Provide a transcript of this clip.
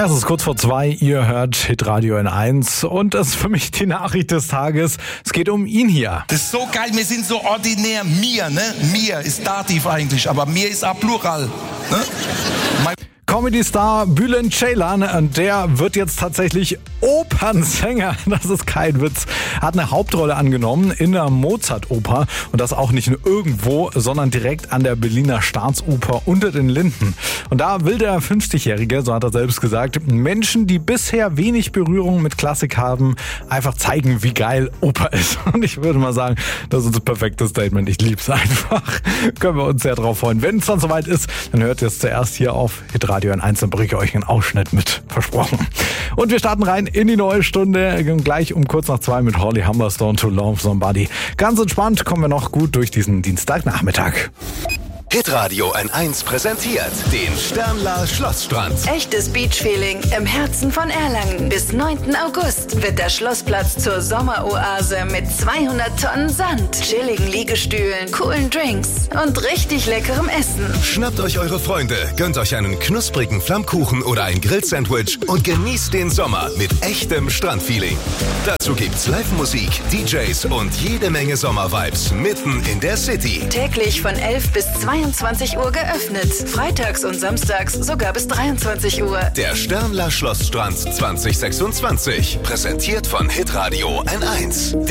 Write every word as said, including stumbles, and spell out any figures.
Es ist kurz vor zwei, ihr hört Hitradio N eins und das ist für mich die Nachricht des Tages. Es geht um ihn hier. Das ist so geil, wir sind so ordinär. Mir, ne? Mir ist Dativ eigentlich, aber mir ist auch Plural. Ne? Mein Comedy-Star Bülent Ceylan, der wird jetzt tatsächlich Opernsänger. Das ist kein Witz. Hat eine Hauptrolle angenommen in der Mozart-Oper und das auch nicht nur irgendwo, sondern direkt an der Berliner Staatsoper unter den Linden. Und da will der fünfzigjährige, so hat er selbst gesagt, Menschen, die bisher wenig Berührung mit Klassik haben, einfach zeigen, wie geil Oper ist. Und ich würde mal sagen, das ist das perfekte Statement. Ich lieb's einfach. Können wir uns sehr drauf freuen. Wenn es dann soweit ist, dann hört ihr es zuerst hier auf Hitradio N eins, dann bringe ich euch einen Ausschnitt mit. Versprochen. Und wir starten rein in die neue Stunde. Gleich um kurz nach zwei mit Holly Humberstone to Love Somebody. Ganz entspannt kommen wir noch gut durch diesen Dienstagnachmittag. Hitradio N eins präsentiert den Sternler Schlossstrand. Echtes Beach-Feeling im Herzen von Erlangen. Bis neunten August wird der Schlossplatz zur Sommeroase mit zweihundert Tonnen Sand, chilligen Liegestühlen, coolen Drinks und richtig leckerem Essen. Schnappt euch eure Freunde, gönnt euch einen knusprigen Flammkuchen oder ein Grillsandwich und genießt den Sommer mit echtem Strandfeeling. Dazu gibt's Live-Musik, D Js und jede Menge Sommervibes mitten in der City. Täglich von elf bis zweiundzwanzig Uhr geöffnet. Freitags und samstags sogar bis dreiundzwanzig Uhr. Der Sternler Schlossstrand zwanzig sechsundzwanzig. Präsentiert von Hitradio N eins.